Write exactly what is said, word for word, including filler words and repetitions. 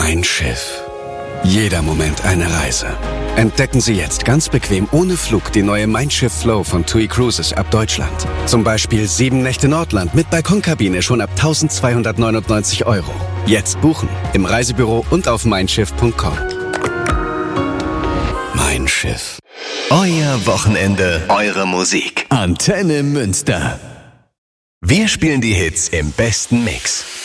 Mein Schiff. Jeder Moment eine Reise. Entdecken Sie jetzt ganz bequem ohne Flug die neue Mein Schiff Flow von TUI Cruises ab Deutschland. Zum Beispiel sieben Nächte Nordland mit Balkonkabine schon ab eintausendzweihundertneunundneunzig Euro. Jetzt buchen im Reisebüro und auf mein schiff punkt com. Mein Schiff. Euer Wochenende, eure Musik. Antenne Münster. Wir spielen die Hits im besten Mix.